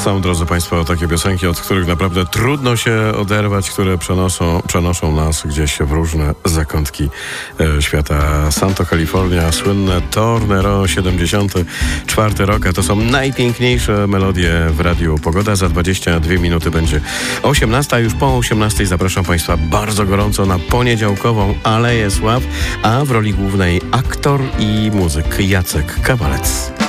Są, drodzy Państwo, takie piosenki, od których naprawdę trudno się oderwać, które przenoszą nas gdzieś w różne zakątki świata. Santo California, słynne Tornero, 74 rok, a to są najpiękniejsze melodie w Radiu Pogoda. Za 22 minuty będzie 18, a już po 18 zapraszam Państwa bardzo gorąco na poniedziałkową Aleję Sław, a w roli głównej aktor i muzyk Jacek Kawalec.